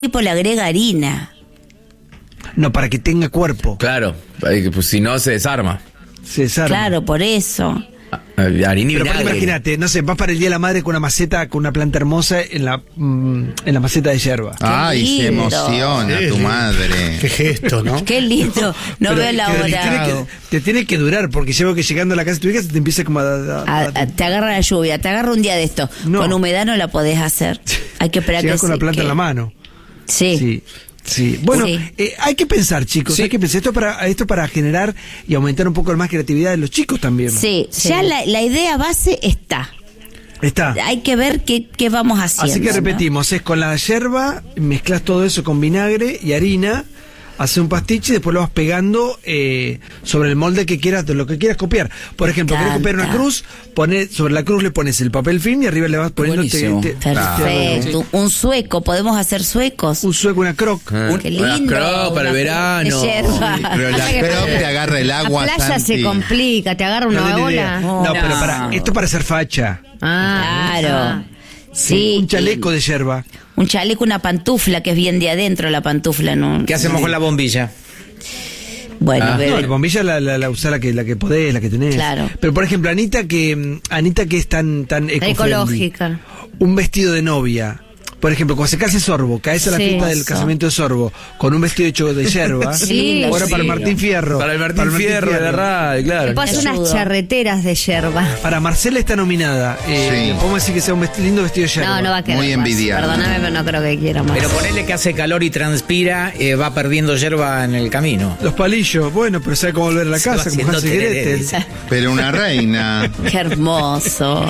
tipo le agrega harina. No, para que tenga cuerpo. Claro, pues si no se desarma. Se desarma. Claro, por eso. Harina y Pero vinagre. imagínate, no sé, vas para el Día de la Madre con una maceta, con una planta hermosa en la maceta de yerba. Ay, se lindo. emociona tu madre. Qué gesto, ¿no? Qué lindo. No Pero veo la hora. te tiene que durar, porque llevo que llegando a la casa de tu hija se te empieza como Te agarra la lluvia, te agarra un día de esto. No. Con humedad no la podés hacer. Hay que esperar Llegas que con la seque. planta en la mano. Sí. Sí. Sí, bueno, Sí. Hay que pensar, chicos, Sí. hay que pensar esto para generar y aumentar un poco más creatividad de los chicos también. Sí, ya la idea base está. Está. Hay que ver qué vamos haciendo. Así que ¿no? repetimos, es con la yerba, mezclas todo eso con vinagre y harina, haces un pastiche y después lo vas pegando sobre el molde que quieras, de lo que quieras copiar. Por ejemplo, querés copiar una cruz, sobre la cruz le pones el papel film y arriba le vas poniendo Buenísimo. Perfecto. Un sueco, podemos hacer suecos. un sueco, una croc. Qué lindo. Una croc para el verano. De yerba. Pero la crop te agarra el agua, La playa Santi. se complica, te agarra No una den idea. ola. No, pero esto para hacer facha. Claro. Sí. Un chaleco de yerba. Un chaleco, una pantufla, que es bien de adentro la pantufla, ¿no? ¿Qué hacemos con la bombilla? Bueno, Ah. bebé. No, la bombilla la usás la que podés, la que tenés. Claro. Pero por ejemplo, Anita que es tan eco-friendly, Ecológica. un vestido de novia. Por ejemplo, cuando se case Sorbo, caes a la Sí, fiesta del eso. casamiento de Sorbo con un vestido hecho de yerba. Sí, Ahora sí. para el Martín Fierro. Para el Martín Fierro de la radio, claro. Te paso Ayuda. unas charreteras de yerba. Para Marcela está nominada. Sí. Le podemos decir que sea un lindo vestido de yerba. No, no va a quedar. Muy más. envidiable. Perdóname, pero no creo que quiera más. Pero ponele que hace calor y transpira, va perdiendo yerba en el camino. Los palillos, bueno, pero sabe cómo volver a la Se va casa, como haciendo Hansel y tereré. Gretel. Pero una reina. Qué hermoso.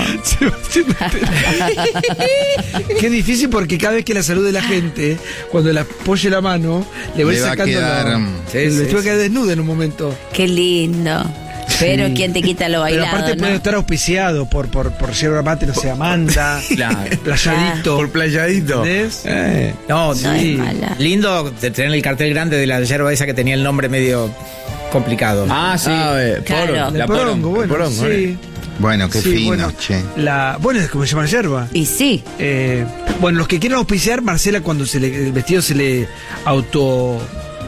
Qué difícil porque cada vez que la salude la gente, cuando le apoye la mano, le voy Le va a sacando quedar, el vestido va a quedar desnuda en un momento. Qué lindo. Pero ¿quién te quita lo Pero bailado, aparte puede no? estar auspiciado por yerba mate, no sé, Amanda, Claro. Playadito. Por playadito. ¿Entendés? No, No es mala. lindo de tener el cartel grande de la yerba esa que tenía el nombre medio complicado. Ah, sí. Claro. La porongo, bueno, porongo, sí. Bueno, qué Sí, fino, bueno, che. bueno, es como se llama la yerba. Y sí. Bueno, los que quieran auspiciar, Marcela, cuando el vestido se le ¿cómo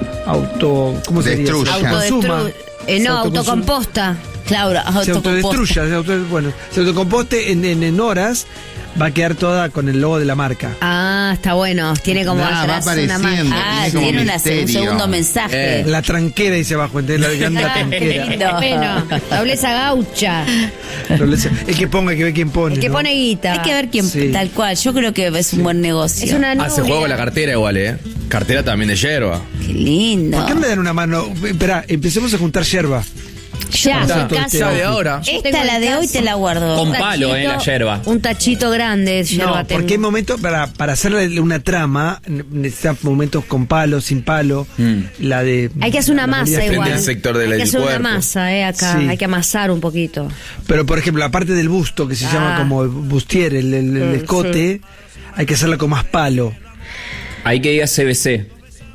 se diría? Destruya. Se autoconsuma. No, Se autoconsuma. autocomposta. Claro, Se autodestruya, se autocomposte en horas, va a quedar toda con el logo de la marca. Ah, está bueno. Tiene como Ah, va atrás una apareciendo. marca. Ah, Tiene como tiene un misterio. segundo mensaje. La tranquera dice abajo, ¿entendés? La grande Ah, qué tranquera. lindo. Bueno, nobleza gaucha. El que ponga, que ve quién pone. El que ¿no? pone guita. Hay que ver quién, Sí. tal cual. Yo creo que es un buen negocio. Es una Hace novia. juego con la cartera igual, Cartera también de yerba. Qué lindo. ¿Por qué no le dan una mano? Espera, empecemos a juntar yerba. Ya, Está. en casa. Ya de ahora. Esta, la de hoy, te la guardo. Con Un palo, tachito, la yerba. Un tachito grande de yerba. No, porque hay momentos, para hacerle una trama, necesita momentos con palo, sin palo. La de. Hay que hacer una la masa mayoría igual. Depende del sector del Hay que hacer cuerpo. una masa, acá. Sí. Hay que amasar un poquito. Pero por ejemplo, la parte del busto, que se llama como bustier, el escote, hay que hacerla con más palo. Hay que ir a CBC.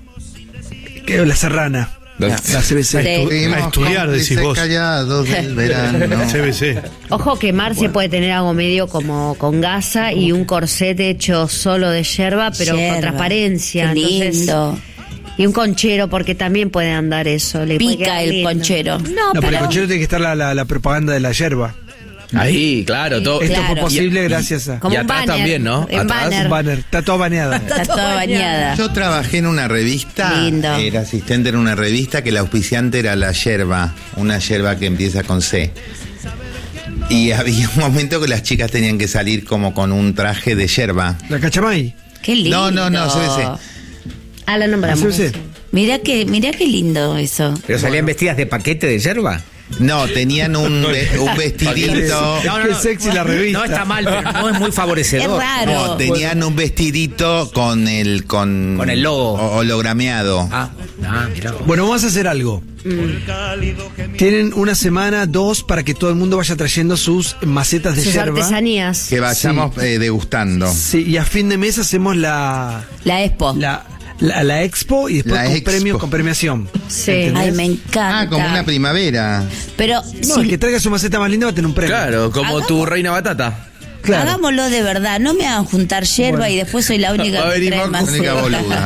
Que la serrana. La CBC. Sí. Estuvimos A estudiar, decís cómplices vos. callados del verano. CBC. Ojo que Marce puede tener algo medio como con gasa y un corset hecho solo de yerba, pero Yerba. con transparencia. Qué Entonces, lindo. y un conchero, porque también puede andar eso. Le puede Pica quedar el lindo. conchero. No, No, pero el pero conchero tiene que estar la propaganda de la yerba. Ahí, claro. Todo. Esto Claro. fue posible gracias a. como y un atrás banner. también, ¿no? En Atrás, banner. Un banner. Está toda baneada. Está toda bañada. Yo trabajé en una revista, Lindo. era asistente en una revista que la auspiciante era la yerba, una yerba que empieza con C. Y había un momento que las chicas tenían que salir como con un traje de yerba. La cachamay. Qué lindo. No, CBC. Ah, la nombramos. CBC. Mirá qué lindo eso. ¿Pero salían vestidas de paquete de yerba? No, tenían un vestidito. Qué sexy la revista. No está mal, pero no es muy Es favorecedor. raro. No, tenían un vestidito con el logo. hologrameado. Mirá. Bueno, vamos a hacer algo. Tienen una semana, 2, para que todo el mundo vaya trayendo sus macetas de Sus yerba. artesanías. Que vayamos degustando. Sí, y a fin de mes hacemos la Expo. expo y después La con expo. premios, con premiación. Sí. ¿Entendés? Ay, me encanta. Ah, como una primavera. Pero No, el que traiga su maceta más linda va a tener un premio. Claro, como tu reina batata. Claro. Hagámoslo de verdad, no me hagan juntar yerba y después soy la única Va a que venir trae Macu, más única boluda.